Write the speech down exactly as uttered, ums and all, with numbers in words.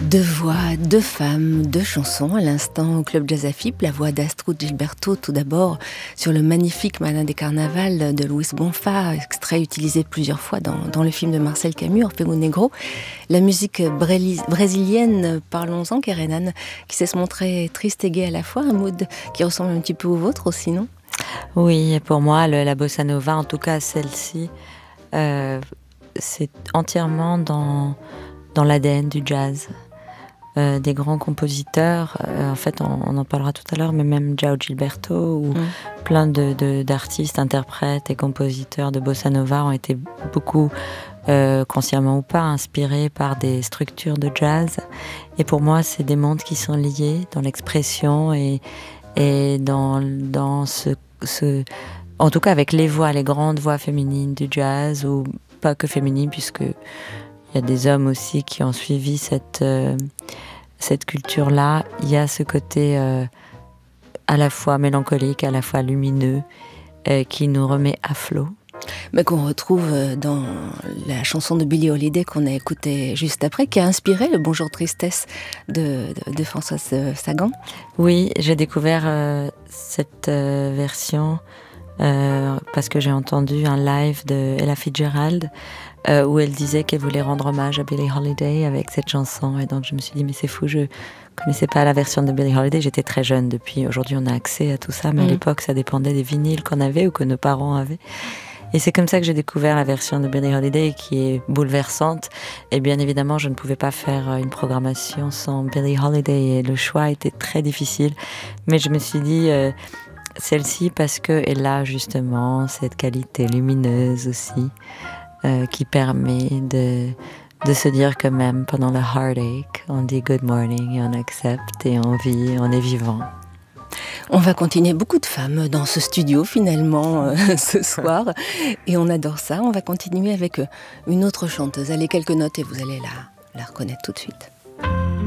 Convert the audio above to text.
Deux voix, deux femmes, deux chansons à l'instant au Club Jazz Afip. La voix d'Astrud Gilberto tout d'abord sur le magnifique Malin des Carnavals de Luis Bonfa, extrait utilisé plusieurs fois dans, dans le film de Marcel Camus, Orfeo Negro. La musique bréli- brésilienne, parlons-en, Kerenan, qui sait se montrer triste et gai à la fois, un mood qui ressemble un petit peu au vôtre aussi, non ? Oui, et pour moi, le, la bossa nova, en tout cas celle-ci, euh, c'est entièrement dans, dans l'A D N du jazz. Euh, des grands compositeurs, euh, en fait on, on en parlera tout à l'heure, mais même João Gilberto ou mm. plein de, de, d'artistes, interprètes et compositeurs de bossa nova ont été beaucoup, euh, consciemment ou pas, inspirés par des structures de jazz. Et pour moi, c'est des mondes qui sont liés dans l'expression et, et dans, dans ce, ce... En tout cas avec les voix, les grandes voix féminines du jazz, ou pas que féminines, puisque il y a des hommes aussi qui ont suivi cette, euh, cette culture-là. Il y a ce côté euh, à la fois mélancolique, à la fois lumineux, euh, qui nous remet à flot. Mais qu'on retrouve dans la chanson de Billie Holiday qu'on a écoutée juste après, qui a inspiré le Bonjour Tristesse de, de, de Françoise Sagan. Oui, j'ai découvert euh, cette euh, version euh, parce que j'ai entendu un live de Ella Fitzgerald Euh, où elle disait qu'elle voulait rendre hommage à Billie Holiday avec cette chanson. Et donc je me suis dit, mais c'est fou, je connaissais pas la version de Billie Holiday, j'étais très jeune depuis. Aujourd'hui, on a accès à tout ça, mais mmh. à l'époque, ça dépendait des vinyles qu'on avait ou que nos parents avaient. Et c'est comme ça que j'ai découvert la version de Billie Holiday, qui est bouleversante. Et bien évidemment, je ne pouvais pas faire une programmation sans Billie Holiday, et le choix était très difficile. Mais je me suis dit... Euh, celle-ci, parce qu'elle a justement cette qualité lumineuse aussi, Euh, qui permet de, de se dire que même pendant le heartache, on dit good morning et on accepte et on vit, on est vivant. On va continuer, beaucoup de femmes dans ce studio finalement euh, ce soir, et on adore ça. On va continuer avec une autre chanteuse. Allez, quelques notes et vous allez la, la reconnaître tout de suite.